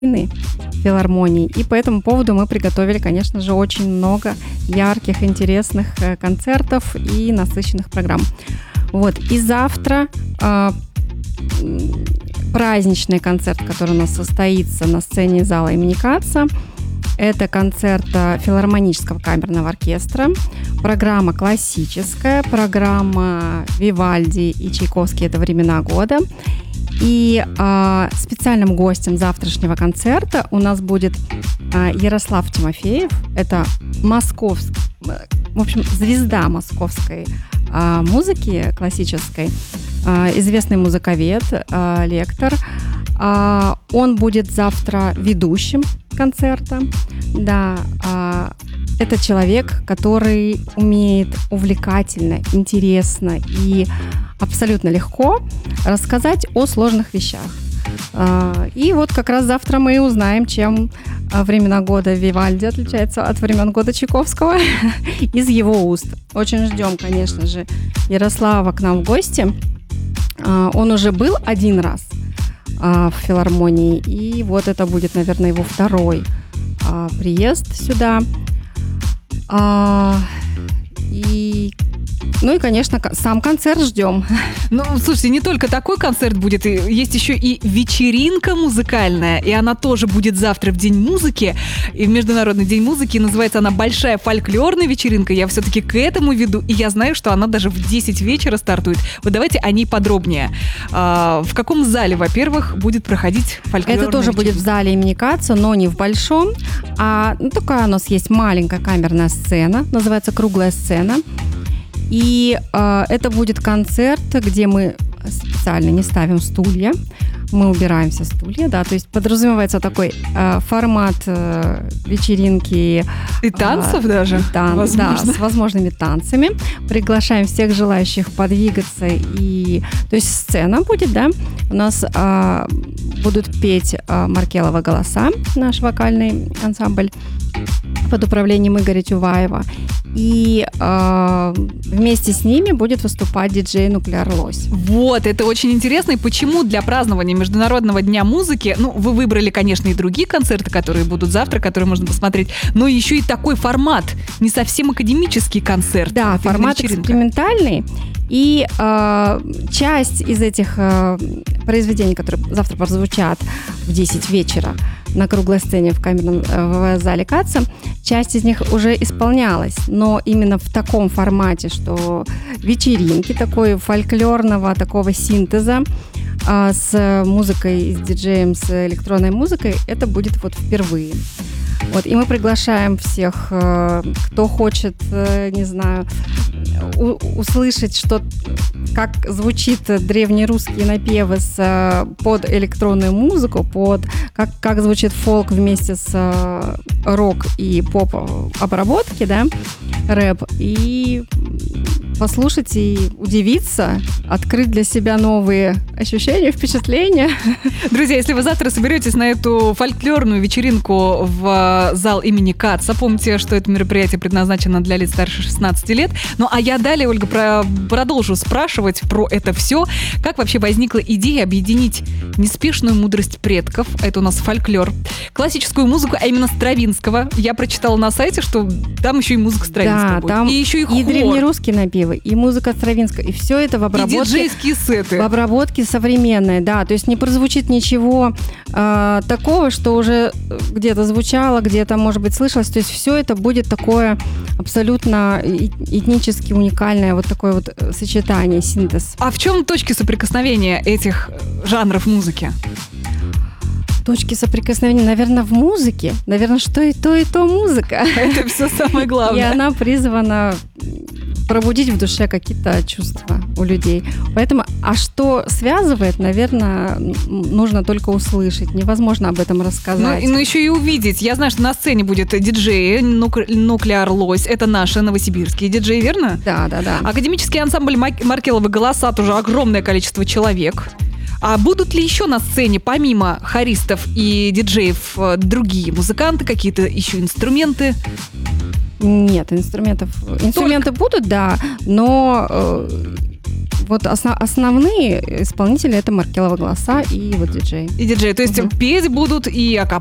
филармонии. И по этому поводу мы приготовили, конечно же, очень много ярких, интересных концертов и насыщенных программ. Вот. И завтра праздничный концерт, который у нас состоится на сцене зала имени Каца. Это концерт филармонического камерного оркестра, программа классическая, программа Вивальди и Чайковский «Это времена года». И специальным гостем завтрашнего концерта у нас будет Ярослав Тимофеев. Это московский, в общем, звезда московской музыки классической, известный музыковед, лектор. Он будет завтра ведущим концерта. Да, это человек, который умеет увлекательно, интересно и абсолютно легко рассказать о сложных вещах. И вот как раз завтра мы узнаем, чем времена года Вивальди отличаются от времен года Чайковского из его уст. Очень ждем, конечно же, Ярослава к нам в гости. Он уже был один раз в филармонии, и вот это будет, наверное, его второй приезд сюда. Ну и, конечно, сам концерт ждем. Ну, слушайте, не только такой концерт будет, есть еще и вечеринка музыкальная, и она тоже будет завтра в День музыки, и в Международный день музыки, называется она «Большая фольклорная вечеринка». Я все-таки к этому веду, и я знаю, что она даже в 10 вечера стартует. Вот давайте о ней подробнее. В каком зале, во-первых, будет проходить фольклорная Это тоже вечеринка? будет в зале имени Каца, но не в большом, такая у нас есть маленькая камерная сцена, называется «Круглая сцена». И это будет концерт, где мы специально не ставим стулья, мы убираем все стулья, да, то есть подразумевается такой формат вечеринки. И танцев даже? Да, с возможными танцами. Приглашаем всех желающих подвигаться. То есть сцена будет, да, у нас будут петь Маркелова голоса, наш вокальный ансамбль под управлением Игоря Тюваева. И вместе с ними будет выступать диджей Нуклеар Лось. Вот, это очень интересно. И почему для празднования Международного дня музыки, вы выбрали, конечно, и другие концерты, которые будут завтра, которые можно посмотреть, но еще и такой формат, не совсем академический концерт. Да, формат экспериментальный. И часть из этих произведений, которые завтра прозвучат в 10 вечера на круглой сцене в зале Каца, часть из них уже исполнялась, но именно в таком формате, что вечеринки, такой фольклорного такого синтеза с музыкой, с диджеем, с электронной музыкой, это будет вот впервые. Вот, и мы приглашаем всех, кто хочет, не знаю, услышать, как звучит древнерусские напевы под электронную музыку, как звучит фолк вместе с рок и поп обработки, да, рэп, и послушать и удивиться, открыть для себя новые ощущения, впечатления. Друзья, если вы завтра соберетесь на эту фольклорную вечеринку в зал имени Каца, помните, что это мероприятие предназначено для лиц старше 16 лет. Ну, а я далее, Ольга, продолжу спрашивать про это все. Как вообще возникла идея объединить неспешную мудрость предков, это у нас фольклор, классическую музыку, а именно Стравинского. Я прочитала на сайте, что там еще и музыка Стравинского будет. Там и еще и хор. И древнерусские напевы, и музыка Стравинского, и все это в обработке. И диджейские сеты. В обработке современной, да. То есть не прозвучит ничего такого, что уже где-то звучало, где-то, может быть, слышалось. То есть все это будет такое абсолютно этнически уникальное вот такое вот сочетание, синтез. А в чем точки соприкосновения этих жанров музыки? Точки соприкосновения, наверное, в музыке. Наверное, что и то музыка. Это все самое главное. И она призвана пробудить в душе какие-то чувства у людей. Поэтому, что связывает, наверное, нужно только услышать. Невозможно об этом рассказать. Ну, еще и увидеть. Я знаю, что на сцене будет диджей Нуклеар Лось. Это наши новосибирские диджеи, верно? Да. Академический ансамбль Маркеловы голоса тоже огромное количество человек. А будут ли еще на сцене, помимо хористов и диджеев, другие музыканты, какие-то еще инструменты? Нет, инструменты будут, да, но Вот основные исполнители — это Маркелова голоса и вот диджей. И диджей. То есть петь будут и